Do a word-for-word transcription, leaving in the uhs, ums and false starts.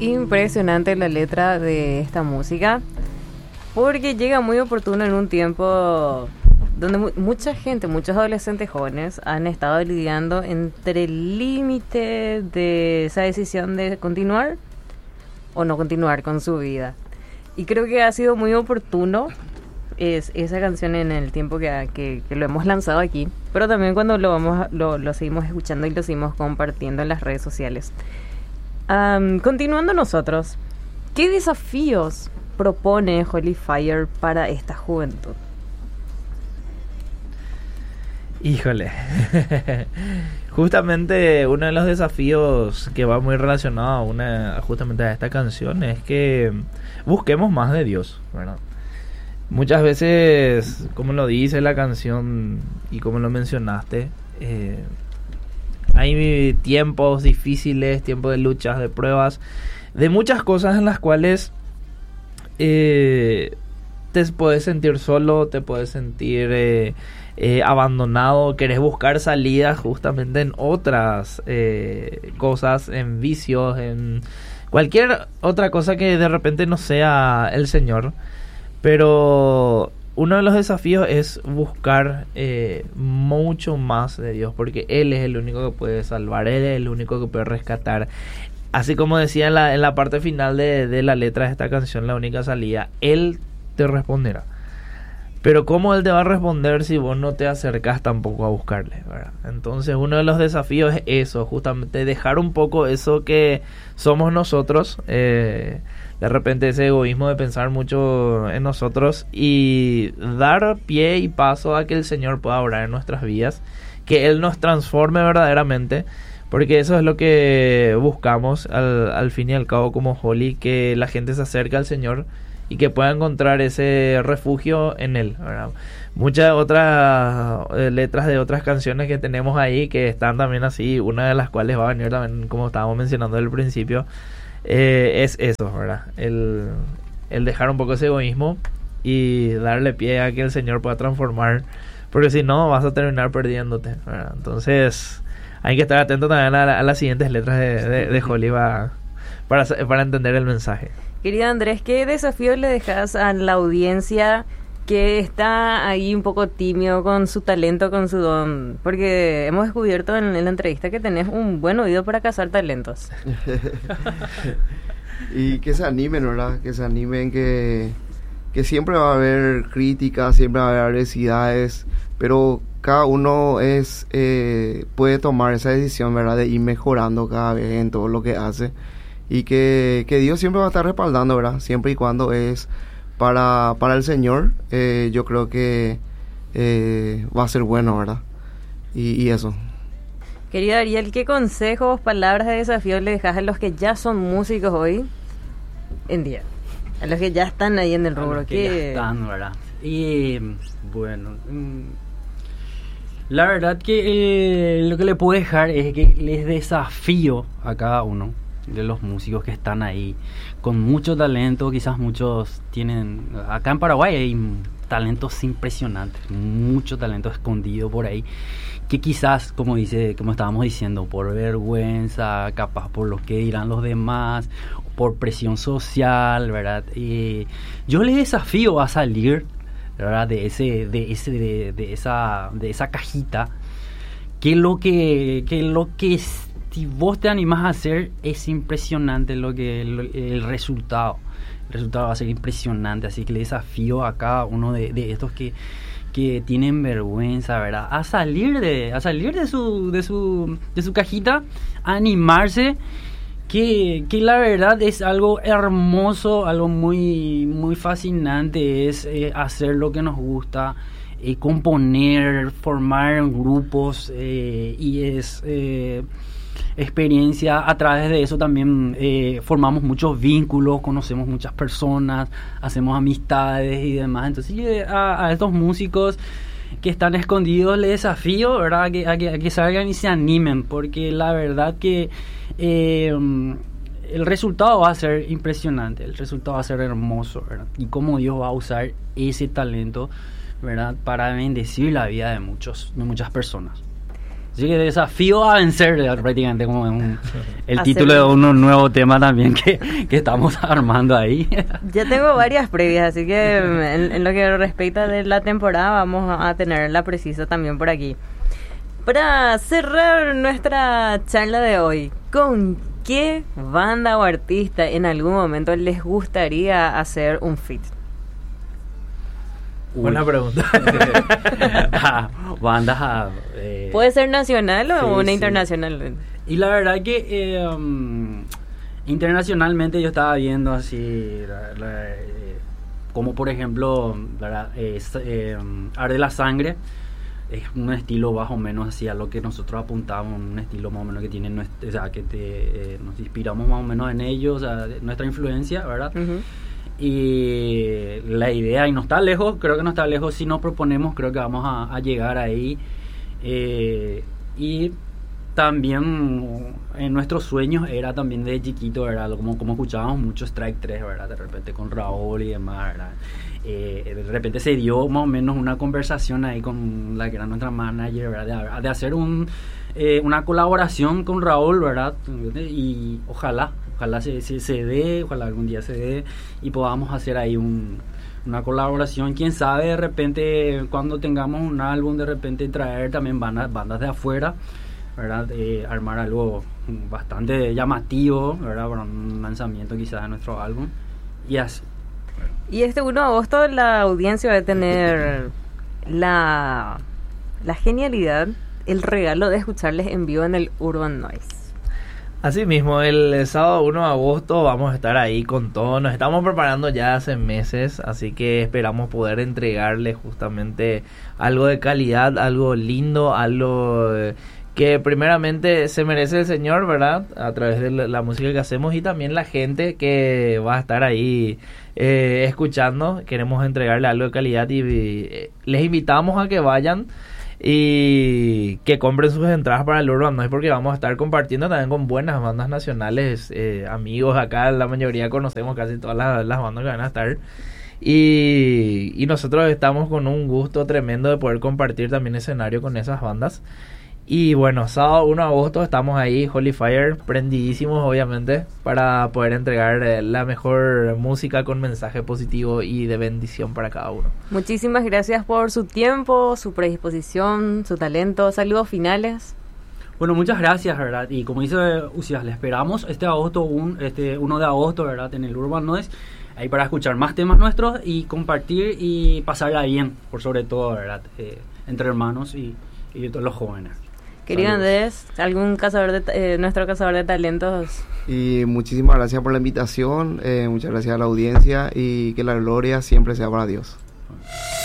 Impresionante la letra de esta música, porque llega muy oportuno en un tiempo donde mu- mucha gente, muchos adolescentes jóvenes han estado lidiando entre el límite de esa decisión de continuar o no continuar con su vida. Y creo que ha sido muy oportuno es esa canción en el tiempo que, que, que lo hemos lanzado aquí, pero también cuando lo vamos a- lo, lo seguimos escuchando y lo seguimos compartiendo en las redes sociales. Am, continuando nosotros, ¿qué desafíos propone Holy Fire para esta juventud? Híjole. Justamente uno de los desafíos que va muy relacionado a una, justamente a esta canción es que busquemos más de Dios, ¿verdad? Muchas veces, como lo dice la canción y como lo mencionaste, eh, hay tiempos difíciles, tiempos de luchas, de pruebas, de muchas cosas en las cuales eh, te puedes sentir solo, te puedes sentir eh, eh, abandonado, querés buscar salidas justamente en otras eh, cosas, en vicios, en cualquier otra cosa que de repente no sea el Señor. Pero uno de los desafíos es buscar eh, mucho más de Dios, porque Él es el único que puede salvar, Él es el único que puede rescatar. Así como decía en la, en la parte final de, de la letra de esta canción, la única salida, Él te responderá. Pero ¿cómo Él te va a responder si vos no te acercás tampoco a buscarle, ¿verdad? Entonces uno de los desafíos es eso, justamente dejar un poco eso que somos nosotros, eh, de repente ese egoísmo de pensar mucho en nosotros y dar pie y paso a que el Señor pueda obrar en nuestras vidas, que Él nos transforme verdaderamente, porque eso es lo que buscamos al, al fin y al cabo como Holy, que la gente se acerque al Señor y que pueda encontrar ese refugio en Él, ¿verdad? Muchas otras eh, letras de otras canciones que tenemos ahí que están también así, una de las cuales va a venir también, como estábamos mencionando al principio, eh, es eso, ¿verdad? El, el dejar un poco ese egoísmo y darle pie a que el Señor pueda transformar, porque si no vas a terminar perdiéndote, ¿verdad? Entonces hay que estar atento también a, la, a las siguientes letras de, de, de Holy para, para, para entender el mensaje. Querido Andrés, ¿qué desafío le dejas a la audiencia que está ahí un poco tímido con su talento, con su don? Porque hemos descubierto en, en la entrevista que tenés un buen oído para cazar talentos. Y que se animen, ¿verdad? Que se animen, que, que siempre va a haber críticas, siempre va a haber adversidades, pero cada uno es eh, puede tomar esa decisión, ¿verdad? De ir mejorando cada vez en todo lo que hace. Y que, que Dios siempre va a estar respaldando, ¿verdad? Siempre y cuando es para, para el Señor, eh, yo creo que eh, va a ser bueno, ¿verdad? Y, y eso. Querido Ariel, ¿qué consejos, palabras de desafío le dejas a los que ya son músicos hoy en día? A los que ya están ahí en el rubro. A los que ¿Qué? ya están, ¿verdad? Y bueno, mm, la verdad que eh, lo que le puedo dejar es que les desafío a cada uno de los músicos que están ahí con mucho talento. Quizás muchos tienen, acá en Paraguay hay talentos impresionantes, mucho talento escondido por ahí, que quizás, como dice, como estábamos diciendo, por vergüenza, capaz por lo que dirán los demás, por presión social, ¿verdad? Y yo les desafío a salir, ¿verdad? de ese de ese de, de esa de esa cajita, que lo que que lo que es, si vos te animás a hacer, es impresionante lo que el, el resultado. El resultado va a ser impresionante. Así que le desafío a cada uno de, de estos que, que tienen vergüenza, ¿verdad? A salir de, a salir de su, de su, de su cajita, a animarse. Que, que la verdad es algo hermoso, algo muy, muy fascinante. Es eh, hacer lo que nos gusta. Eh, componer, formar grupos. Eh, y es... Eh, experiencia. A través de eso también eh, formamos muchos vínculos, conocemos muchas personas, hacemos amistades y demás. Entonces eh, a, a estos músicos que están escondidos les desafío, ¿verdad? A que, a que, a que salgan y se animen, porque la verdad que eh, el resultado va a ser impresionante, el resultado va a ser hermoso, ¿verdad? Y cómo Dios va a usar ese talento, ¿verdad? Para bendecir la vida de muchos, de muchas personas. Así que desafío a vencer, prácticamente como un, el Hacer- título de un nuevo tema también que, que estamos armando ahí. Ya tengo varias previas, así que en, en lo que respecta de la temporada vamos a tenerla precisa también por aquí. Para cerrar nuestra charla de hoy, ¿con qué banda o artista en algún momento les gustaría hacer un feat? Buena pregunta. Ah, bandas. ah, eh, ¿Puede ser nacional o sí, una sí. internacional? Y la verdad que eh, um, internacionalmente yo estaba viendo así, la- la, eh, como por ejemplo, ¿verdad? Eh, s- eh, um, Arde la Sangre. Es un estilo más o menos así a lo que nosotros apuntamos, un estilo más o menos que tiene nuestra, o sea, que te, eh, nos inspiramos más o menos en ellos, o sea, de nuestra influencia, ¿verdad? Ujú. Y la idea, y no está lejos, creo que no está lejos, si nos proponemos, creo que vamos a, a llegar ahí. Eh, y también en nuestros sueños era también de chiquito, ¿verdad? Como, como escuchábamos mucho Strike tres, ¿verdad? De repente con Raúl y demás, ¿verdad? Eh, de repente se dio más o menos una conversación ahí con la que era nuestra manager, ¿verdad? De, de hacer un, eh, una colaboración con Raúl, ¿verdad? Y ojalá, ojalá se, se, se dé, ojalá algún día se dé y podamos hacer ahí un, una colaboración. Quién sabe, de repente cuando tengamos un álbum, de repente traer también bandas, bandas de afuera, ¿verdad? Eh, armar algo bastante llamativo, ¿verdad? Para un lanzamiento quizás de nuestro álbum y así. Y este uno de agosto la audiencia va a tener la, la genialidad, el regalo de escucharles en vivo en el Urban Noise. Así mismo, el sábado uno de agosto vamos a estar ahí con todo. Nos estamos preparando ya hace meses, así que esperamos poder entregarles justamente algo de calidad, algo lindo, algo eh, que primeramente se merece el Señor, ¿verdad? A través de la, la música que hacemos y también la gente que va a estar ahí eh, escuchando. Queremos entregarle algo de calidad y, y eh, les invitamos a que vayan y que compren sus entradas para el Urban Noise, porque vamos a estar compartiendo también con buenas bandas nacionales, eh, amigos acá, la mayoría conocemos casi todas las, las bandas que van a estar y, y nosotros estamos con un gusto tremendo de poder compartir también escenario con esas bandas. Y bueno, sábado uno de agosto estamos ahí, Holy Fire, prendidísimos obviamente, para poder entregar eh, la mejor música con mensaje positivo y de bendición para cada uno. Muchísimas gracias por su tiempo, su predisposición, su talento. Saludos finales. Bueno, muchas gracias, ¿verdad? Y como dice Ucias, le esperamos este agosto, un, este uno de agosto, ¿verdad? En el Urban Noise, ahí para escuchar más temas nuestros y compartir y pasarla bien, por sobre todo, ¿verdad? Eh, entre hermanos y, y todos los jóvenes. Querido Saludos. Andrés, algún cazador de ta- eh, nuestro cazador de talentos. Y muchísimas gracias por la invitación, eh, muchas gracias a la audiencia y que la gloria siempre sea para Dios.